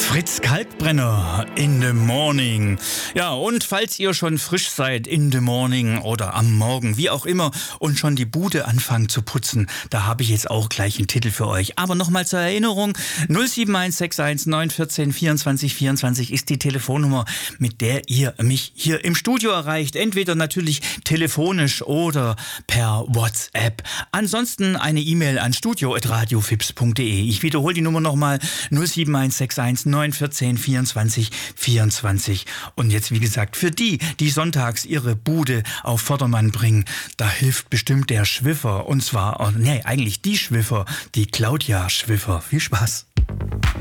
Fritz Kalkbrenner in the morning. Ja, und falls ihr schon frisch seid in the morning oder am Morgen, wie auch immer, und schon die Bude anfangt zu putzen, da habe ich jetzt auch gleich einen Titel für euch. Aber nochmal zur Erinnerung, 07161 914 24 24 ist die Telefonnummer, mit der ihr mich hier im Studio erreicht. Entweder natürlich telefonisch oder per WhatsApp. Ansonsten eine E-Mail an studio@radiofips.de. Ich wiederhole die Nummer nochmal, 07161 914 24 24. Und jetzt, wie gesagt, für die sonntags ihre Bude auf Vordermann bringen, da hilft bestimmt der Schwiffer. Und zwar, eigentlich die Schwiffer, die Claudia Schwiffer. Viel Spaß.